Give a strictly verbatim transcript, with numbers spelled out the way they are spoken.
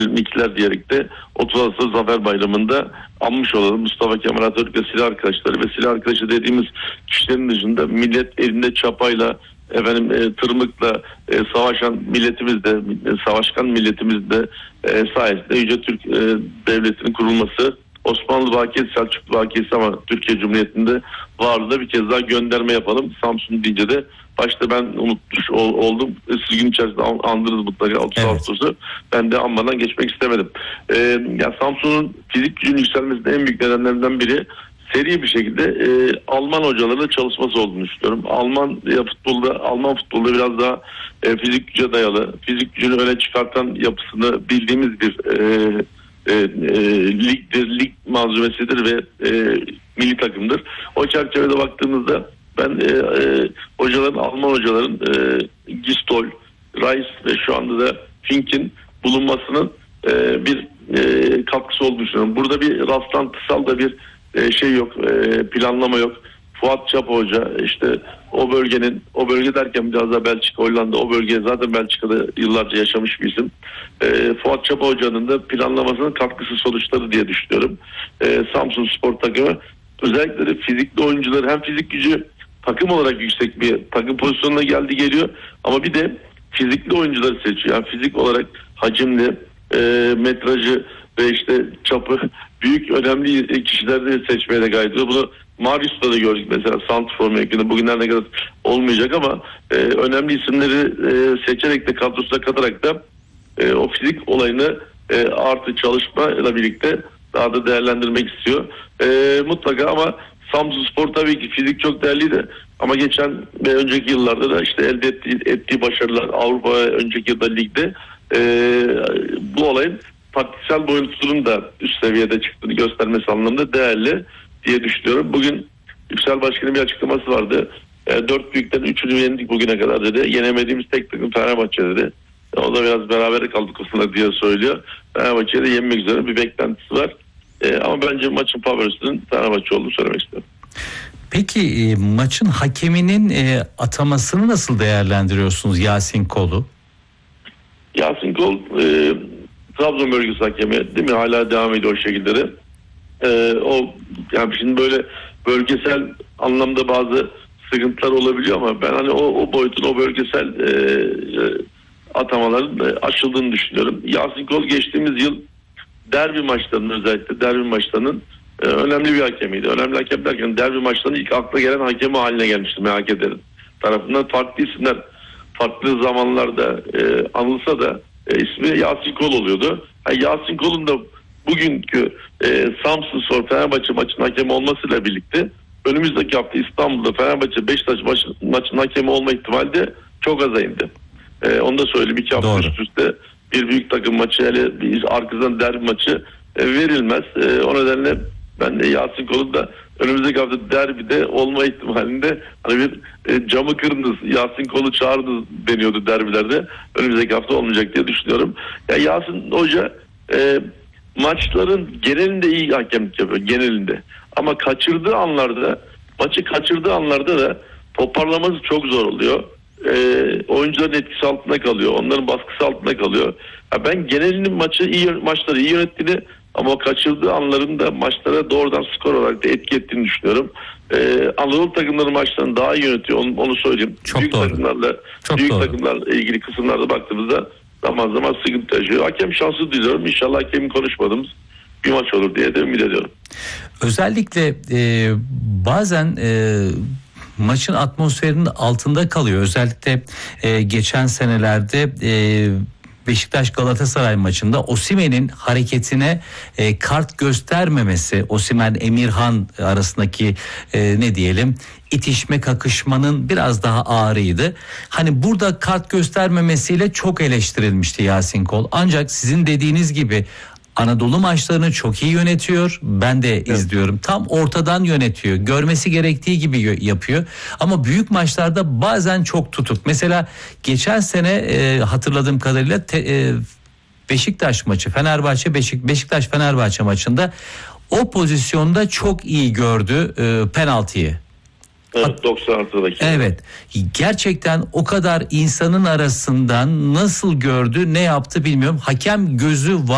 mikler diyerek de otuz Ağustos Zafer Bayramı'nda anmış olalım. Mustafa Kemal Atatürk ve silah arkadaşları ve silah arkadaşı dediğimiz kişilerin dışında millet elinde çapayla, efendim e, tırmıkla e, savaşan milletimiz de, e, savaşkan milletimiz de e, sayesinde Yüce Türk e, Devleti'nin kurulması, Osmanlı vakiyesi, Selçuklu vakiyesi ama Türkiye Cumhuriyeti'nde varlığı bir kez daha gönderme yapalım. Samsun deyince de başta ben unutmuş ol, oldum. Siz gün içerisinde andınız mutlaka otuz Ağustos'u. Evet. Ben de anmadan geçmek istemedim. Ee, ya Samsun'un fizik gücünün yükselmesinin en büyük nedenlerinden biri seri bir şekilde e, Alman hocalarla çalışması olduğunu düşünüyorum. Alman ya futbolda, Alman futbolda biraz daha e, fizik güce dayalı, fizik gücünü öne çıkartan yapısını bildiğimiz bir e, E, e, ligdir, lig malzemesidir ve e, milli takımdır. O çerçevede baktığımızda ben e, e, hocaların, Alman hocaların e, Gistol, Reis ve şu anda da Fink'in bulunmasının e, bir e, katkısı olduğunu düşünüyorum. Burada bir rastlantısal da bir e, şey yok, e, planlama yok. Fuat Çapa Hoca işte o bölgenin, o bölge derken biraz da Belçika, Hollanda, o bölge zaten Belçika'da yıllarca yaşamış bir isim. E, Fuat Çapa Hoca'nın da planlamasının katkısı sonuçları diye düşünüyorum. E, Samsun Spor takımı özellikle de fizikli oyuncuları, hem fizik gücü takım olarak yüksek bir takım pozisyonuna geldi geliyor ama bir de fizikli oyuncuları seçiyor. Yani fizik olarak hacimli, e, metrajı ve işte çapı büyük önemli kişileri seçmeye de gayret ediyor. Bunu Marius'ta da gördük mesela santrfor mevkinde, bugünlerde kadar olmayacak ama e, önemli isimleri e, seçerek de kadrosuna katarak da e, o fizik olayını e, artı çalışmayla birlikte daha da değerlendirmek istiyor. E, mutlaka ama Samsunspor tabii ki fizik çok değerliydi ama geçen ve önceki yıllarda da işte elde ettiği, ettiği başarılar Avrupa ve önceki yılda ligde e, bu olayın taktiksel boyutunun da üst seviyede çıktığını göstermesi anlamında değerli diye düşünüyorum. Bugün Yüksel Başkan'ın bir açıklaması vardı. E, dört büyükten üçünü yendik bugüne kadar dedi. Yenemediğimiz tek takım Fenerbahçe dedi. E, o da biraz berabere kaldık aslında diye söylüyor. Fenerbahçe'yi de yenmek üzere bir beklentisi var. E, ama bence maçın favorisinin Fenerbahçe olduğunu söylemek istiyorum. Peki e, maçın hakeminin e, atamasını nasıl değerlendiriyorsunuz Yasin Kol'u? Yasin Kol e, Trabzon bölgesi hakemi değil mi? Hala devam ediyor o şekilde de. Ee, o yani şimdi böyle bölgesel anlamda bazı sıkıntılar olabiliyor ama ben hani o, o boyutun, o bölgesel e, e, atamaların e, aşıldığını düşünüyorum. Yasin Kol geçtiğimiz yıl derbi maçlarının, özellikle derbi maçlarının e, önemli bir hakemiydi. Önemli hakem derken derbi maçlarının ilk akla gelen hakemi haline gelmişti M H K'lerin tarafından. Farklı isimler farklı zamanlarda e, anılsa da e, ismi Yasin Kol oluyordu. Yani Yasin Kol'un da bugünkü e, Samsunspor Fenerbahçe maçının hakemi olmasıyla birlikte önümüzdeki hafta İstanbul'da Fenerbahçe Beşiktaş maç, maçının hakemi olma ihtimali de çok aza indi. E, onu da söyleyeyim, iki hafta üst üste bir büyük takım maçı, hele bir arkasından derbi maçı e, verilmez. E, o nedenle ben de Yasin Kol'un da önümüzdeki hafta derbide olma ihtimalinde hani bir e, camı kırınız, Yasin Kol'u çağırdınız deniyordu derbilerde. Önümüzdeki hafta olmayacak diye düşünüyorum. Ya Yasin Hoca e, maçların genelinde iyi hakemlik yapıyor, genelinde. Ama kaçırdığı anlarda, maçı kaçırdığı anlarda da toparlaması çok zor oluyor. Ee, oyuncuların etkisi altında kalıyor, onların baskısı altında kalıyor. Ya ben genelinin maçı iyi, maçları iyi yönettiğini ama kaçırdığı anların da maçlara doğrudan skor olarak da etki ettiğini düşünüyorum. Ee, Anadolu takımları maçlarını daha iyi yönetiyor, onu, onu söyleyeyim. Çok büyük doğru. takımlarla, Çok büyük doğru. takımlarla ilgili kısımlarda baktığımızda zaman zaman sıkıntı yaşıyor. Hakem şansı diliyorum. İnşallah hakemin konuşmadığımız bir maç olur diye de ümit ediyorum. Özellikle e, bazen e, maçın atmosferinin altında kalıyor. Özellikle e, geçen senelerde e, Beşiktaş Galatasaray maçında Osimhen'in hareketine e, kart göstermemesi, Osimhen Emirhan arasındaki e, ne diyelim itişme kakışmanın biraz daha ağırıydı. Hani burada kart göstermemesiyle çok eleştirilmişti Yasin Kol. Ancak sizin dediğiniz gibi Anadolu maçlarını çok iyi yönetiyor. Ben de evet. izliyorum. Tam ortadan yönetiyor. Görmesi gerektiği gibi yapıyor. Ama büyük maçlarda bazen çok tutuk. Mesela geçen sene e, hatırladığım kadarıyla te, e, Beşiktaş maçı, Fenerbahçe Beşik Beşiktaş Fenerbahçe maçında o pozisyonda çok iyi gördü e, penaltıyı. Evet, doksan artıdaki. Evet. Gerçekten o kadar insanın arasından nasıl gördü, ne yaptı bilmiyorum. Hakem gözü var.